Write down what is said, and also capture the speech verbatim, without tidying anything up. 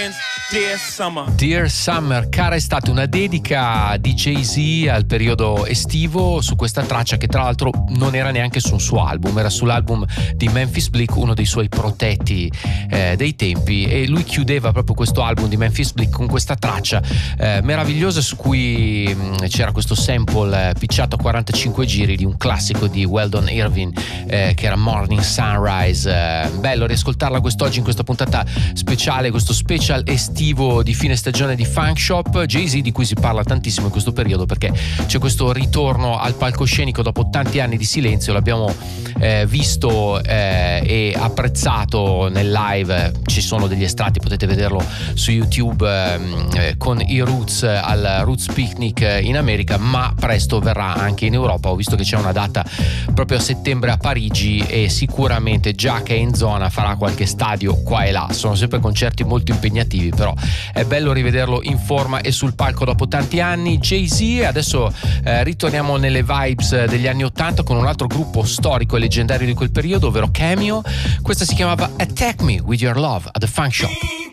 friends, Dear Summer. Dear Summer, cara estate, una dedica di Jay-Z al periodo estivo su questa traccia che tra l'altro non era neanche su un suo album, era sull'album di Memphis Bleek, uno dei suoi protetti eh, dei tempi, e lui chiudeva proprio questo album di Memphis Bleek con questa traccia eh, meravigliosa su cui mh, c'era questo sample eh, picciato a quarantacinque giri di un classico di Weldon Irving eh, che era Morning Sunrise. Eh, bello riascoltarla quest'oggi in questa puntata speciale, questo special estivo di fine stagione di Funk Shop. Jay-Z, di cui si parla tantissimo in questo periodo perché c'è questo ritorno al palcoscenico dopo tanti anni di silenzio. L'abbiamo eh, visto eh, e apprezzato nel live, ci sono degli estratti, potete vederlo su YouTube eh, con i Roots al Roots Picnic in America, ma presto verrà anche in Europa. Ho visto che c'è una data proprio a settembre a Parigi e sicuramente già che è in zona farà qualche stadio qua e là. Sono sempre concerti molto impegnativi, però è bello rivederlo in forma e sul palco dopo tanti anni. Jay-Z. Adesso eh, ritorniamo nelle vibes degli anni ottanta con un altro gruppo storico e leggendario di quel periodo, ovvero Cameo. Questa si chiamava Attack Me With Your Love at the Funk Shop.